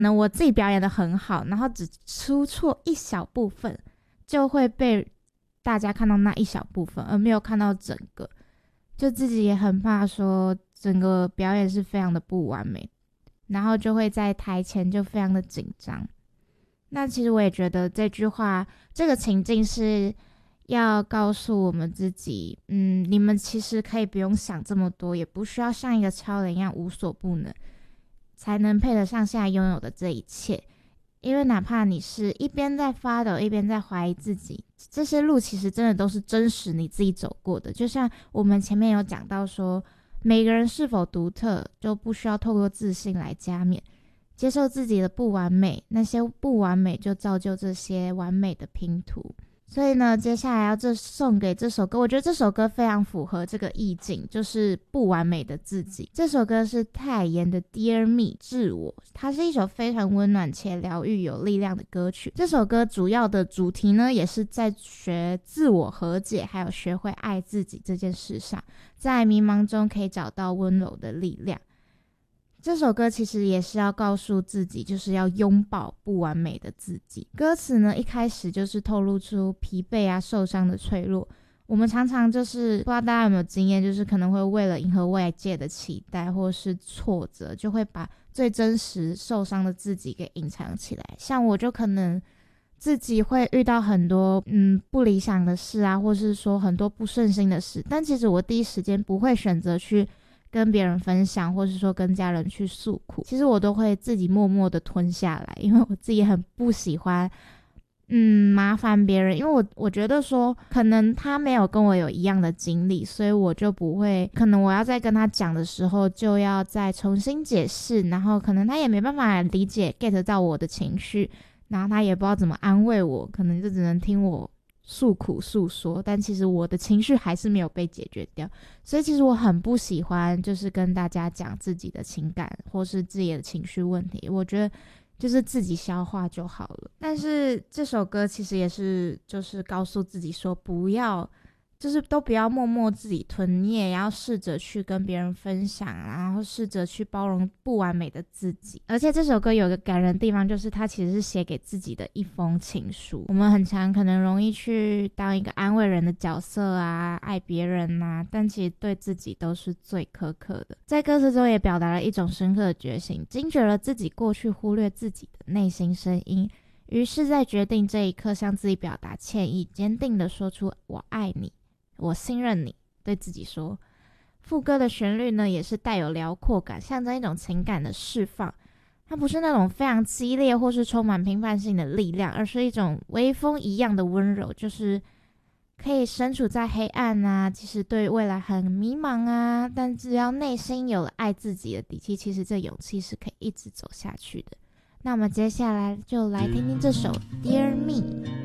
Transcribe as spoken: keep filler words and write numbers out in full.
能我自己表演的很好，然后只出错一小部分，就会被大家看到那一小部分，而没有看到整个，就自己也很怕说整个表演是非常的不完美，然后就会在台前就非常的紧张。那其实我也觉得这句话这个情境是要告诉我们自己，嗯，你们其实可以不用想这么多，也不需要像一个超人一样无所不能，才能配得上现在拥有的这一切。因为哪怕你是一边在发抖，一边在怀疑自己，这些路其实真的都是真实你自己走过的。就像我们前面有讲到说，每个人是否独特，就不需要透过自信来加冕。接受自己的不完美，那些不完美就造就这些完美的拼图。所以呢，接下来要这送给这首歌，我觉得这首歌非常符合这个意境，就是不完美的自己。这首歌是泰妍的 Dear Me 致我，它是一首非常温暖且疗愈有力量的歌曲。这首歌主要的主题呢，也是在学自我和解，还有学会爱自己这件事上，在迷茫中可以找到温柔的力量。这首歌其实也是要告诉自己，就是要拥抱不完美的自己。歌词呢，一开始就是透露出疲惫啊、受伤的脆弱。我们常常就是不知道大家有没有经验，就是可能会为了迎合外界的期待或是挫折，就会把最真实受伤的自己给隐藏起来。像我就可能自己会遇到很多嗯不理想的事啊，或是说很多不顺心的事，但其实我第一时间不会选择去跟别人分享，或是说跟家人去诉苦，其实我都会自己默默的吞下来，因为我自己很不喜欢嗯麻烦别人，因为我我觉得说可能他没有跟我有一样的经历，所以我就不会，可能我要在跟他讲的时候就要再重新解释，然后可能他也没办法理解 get 到我的情绪，然后他也不知道怎么安慰我，可能就只能听我诉苦诉说，但其实我的情绪还是没有被解决掉。所以其实我很不喜欢就是跟大家讲自己的情感或是自己的情绪问题，我觉得就是自己消化就好了。但是这首歌其实也是就是告诉自己说，不要就是都不要默默自己吞，你也要试着去跟别人分享，然后试着去包容不完美的自己。而且这首歌有个感人的地方，就是它其实是写给自己的一封情书。我们很常可能容易去当一个安慰人的角色啊，爱别人啊，但其实对自己都是最苛刻的。在歌词中也表达了一种深刻的觉醒，惊觉了自己过去忽略自己的内心声音，于是在决定这一刻向自己表达歉意，坚定地说出我爱你，我信任你，对自己说。副歌的旋律呢，也是带有辽阔感，象征一种情感的释放。它不是那种非常激烈或是充满批判性的力量，而是一种微风一样的温柔，就是可以身处在黑暗啊，其实对未来很迷茫啊，但只要内心有了爱自己的底气，其实这勇气是可以一直走下去的。那我们接下来就来听听这首 Dear Me。